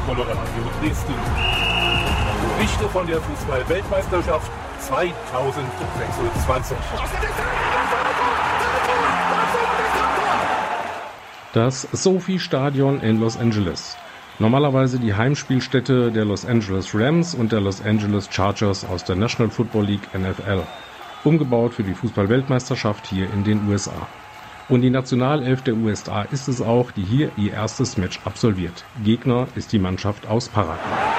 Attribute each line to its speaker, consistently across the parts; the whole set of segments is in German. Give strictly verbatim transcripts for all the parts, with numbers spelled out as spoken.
Speaker 1: Colorado Dresden. Berichte von der Fußball-Weltmeisterschaft zweitausendsechsundzwanzig.
Speaker 2: Das SoFi-Stadion in Los Angeles. Normalerweise die Heimspielstätte der Los Angeles Rams und der Los Angeles Chargers aus der National Football League N F L. Umgebaut für die Fußball-Weltmeisterschaft hier in den U S A. Und die Nationalelf der U S A ist es auch, die hier ihr erstes Match absolviert. Gegner ist die Mannschaft aus Paraguay.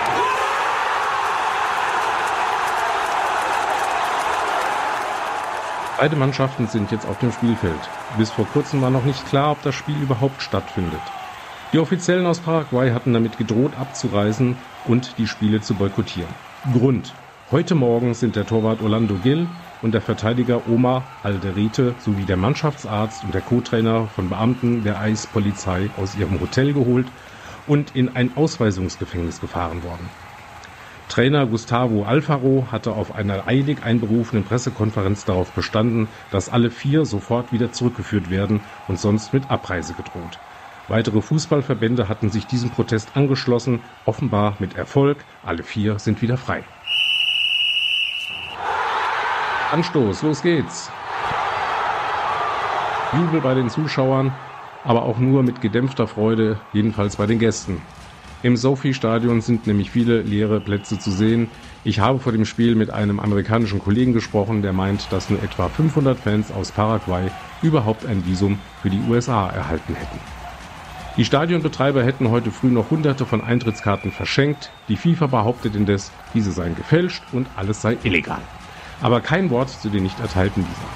Speaker 2: Beide Mannschaften sind jetzt auf dem Spielfeld. Bis vor kurzem war noch nicht klar, ob das Spiel überhaupt stattfindet. Die Offiziellen aus Paraguay hatten damit gedroht, abzureisen und die Spiele zu boykottieren. Grund: Heute Morgen sind der Torwart Orlando Gil und der Verteidiger Omar Alderete sowie der Mannschaftsarzt und der Co-Trainer von Beamten der Eispolizei aus ihrem Hotel geholt und in ein Ausweisungsgefängnis gefahren worden. Trainer Gustavo Alfaro hatte auf einer eilig einberufenen Pressekonferenz darauf bestanden, dass alle vier sofort wieder zurückgeführt werden und sonst mit Abreise gedroht. Weitere Fußballverbände hatten sich diesem Protest angeschlossen, offenbar mit Erfolg. Alle vier sind wieder frei. Anstoß, los geht's. Jubel bei den Zuschauern, aber auch nur mit gedämpfter Freude, jedenfalls bei den Gästen. Im SoFi-Stadion sind nämlich viele leere Plätze zu sehen. Ich habe vor dem Spiel mit einem amerikanischen Kollegen gesprochen, der meint, dass nur etwa fünfhundert Fans aus Paraguay überhaupt ein Visum für die U S A erhalten hätten. Die Stadionbetreiber hätten heute früh noch hunderte von Eintrittskarten verschenkt. Die FIFA behauptet indes, diese seien gefälscht und alles sei illegal. Aber kein Wort zu den nicht erteilten Visa.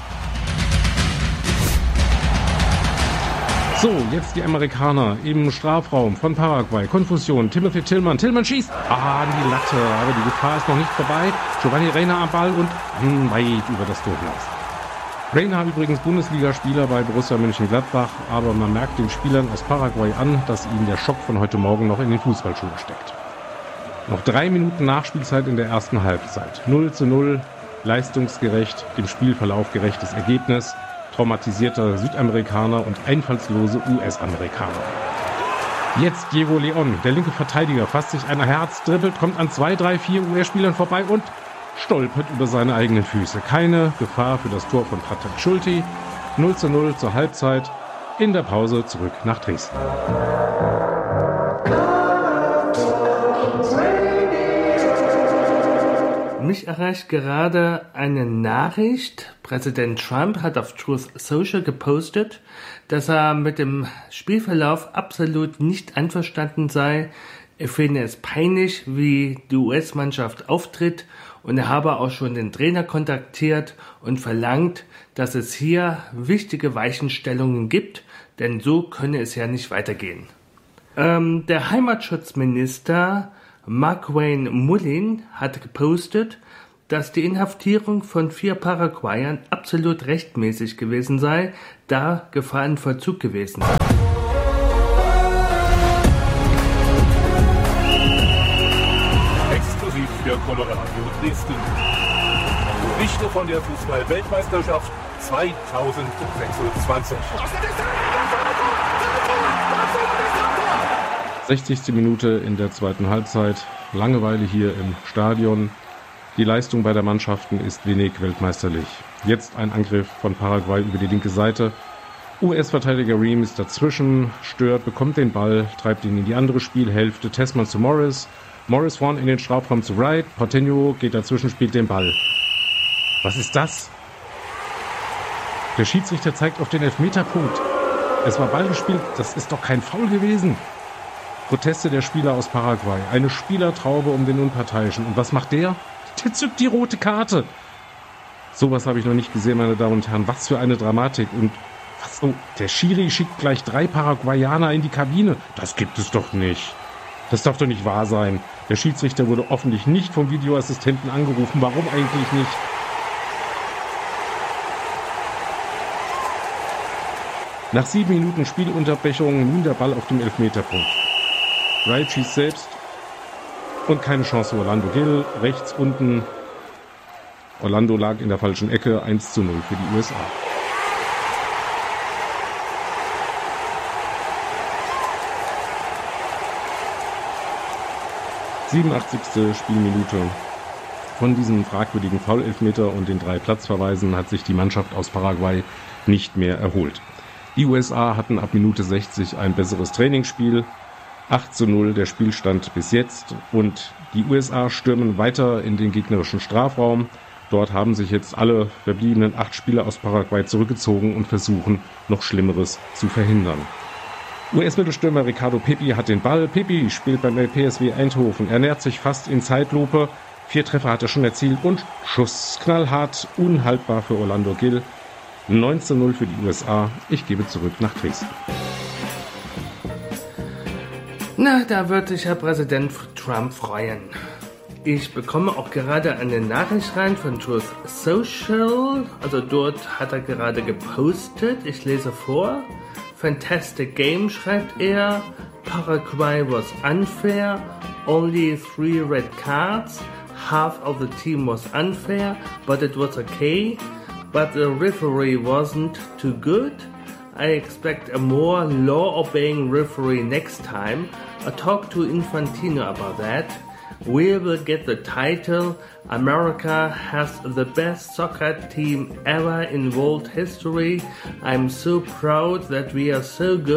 Speaker 2: So, jetzt die Amerikaner im Strafraum von Paraguay. Konfusion, Timothy Tillman. Tillman schießt. Ah, an die Latte. Aber die Gefahr ist noch nicht vorbei. Giovanni Reina am Ball und hm, weit über das Tor hinaus. Reina übrigens Bundesligaspieler bei Borussia Mönchengladbach. Aber man merkt den Spielern aus Paraguay an, dass ihnen der Schock von heute Morgen noch in den Fußballschuhen steckt. Noch drei Minuten Nachspielzeit in der ersten Halbzeit. null zu null, leistungsgerecht, dem Spielverlauf gerechtes Ergebnis. Traumatisierter Südamerikaner und einfallslose U S-Amerikaner. Jetzt Diego Leon, der linke Verteidiger, fasst sich ein Herz, dribbelt, kommt an zwei, drei, vier U S-Spielern vorbei und stolpert über seine eigenen Füße. Keine Gefahr für das Tor von Pratek Schulte. null zu null zur Halbzeit. In der Pause zurück nach Dresden.
Speaker 3: Mich erreicht gerade eine Nachricht. Präsident Trump hat auf Truth Social gepostet, dass er mit dem Spielverlauf absolut nicht einverstanden sei. Er finde es peinlich, wie die U S-Mannschaft auftritt, und er habe auch schon den Trainer kontaktiert und verlangt, dass es hier wichtige Weichenstellungen gibt, denn so könne es ja nicht weitergehen. Ähm, der Heimatschutzminister Markwayne Mullin hat gepostet, dass die Inhaftierung von vier Paraguayern absolut rechtmäßig gewesen sei, da Gefahr in Vollzug gewesen sei.
Speaker 1: Exklusiv für Colorado Dresden. Berichte von der Fußball-Weltmeisterschaft zweitausendsechsundzwanzig.
Speaker 2: sechzigste Minute in der zweiten Halbzeit. Langeweile hier im Stadion. Die Leistung beider Mannschaften ist wenig weltmeisterlich. Jetzt ein Angriff von Paraguay über die linke Seite. U S-Verteidiger Ream ist dazwischen, stört, bekommt den Ball, treibt ihn in die andere Spielhälfte. Tessmann zu Morris. Morris vorn in den Strafraum zu Wright. Porteño geht dazwischen, spielt den Ball. Was ist das? Der Schiedsrichter zeigt auf den Elfmeterpunkt. Es war Ball gespielt, das ist doch kein Foul gewesen. Proteste der Spieler aus Paraguay. Eine Spielertraube um den Unparteiischen. Und was macht der? Der zückt die rote Karte. Sowas habe ich noch nicht gesehen, meine Damen und Herren. Was für eine Dramatik. Und was? Oh, der Schiri schickt gleich drei Paraguayaner in die Kabine. Das gibt es doch nicht. Das darf doch nicht wahr sein. Der Schiedsrichter wurde offensichtlich nicht vom Videoassistenten angerufen. Warum eigentlich nicht? Nach sieben Minuten Spielunterbrechung nun der Ball auf dem Elfmeterpunkt. Wright schießt selbst und keine Chance für Orlando Gil. Rechts unten. Orlando lag in der falschen Ecke. eins zu null für die U S A. siebenundachtzigste Spielminute. Von diesem fragwürdigen Foul-Elfmeter und den drei Platzverweisen hat sich die Mannschaft aus Paraguay nicht mehr erholt. Die U S A hatten ab Minute sechzig ein besseres Trainingsspiel. acht zu null der Spielstand bis jetzt. Und die U S A stürmen weiter in den gegnerischen Strafraum. Dort haben sich jetzt alle verbliebenen acht Spieler aus Paraguay zurückgezogen und versuchen, noch Schlimmeres zu verhindern. U S-Mittelstürmer Ricardo Pepi hat den Ball. Pepi spielt beim P S V Eindhoven. Er nähert sich fast in Zeitlupe. Vier Treffer hat er schon erzielt und Schuss knallhart, unhaltbar für Orlando Gil. neun zu null für die U S A. Ich gebe zurück nach Dresden.
Speaker 3: Na, da wird sich Herr Präsident Trump freuen. Ich bekomme auch gerade eine Nachricht rein von Truth Social. Also dort hat er gerade gepostet. Ich lese vor. Fantastic game, schreibt er. Paraguay was unfair. Only three red cards. Half of the team was unfair, but it was okay. But the referee wasn't too good. I expect a more law-obeying referee next time. I talked to Infantino about that. We will get the title. America has the best soccer team ever in world history. I'm so proud that we are so good.